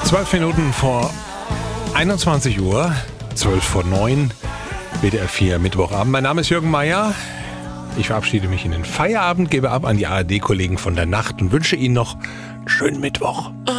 12 Minuten vor 21 Uhr, 12 vor 9, WDR 4 Mittwochabend. Mein Name ist Jürgen Meier. Ich verabschiede mich in den Feierabend, gebe ab an die ARD-Kollegen von der Nacht und wünsche Ihnen noch einen schönen Mittwoch.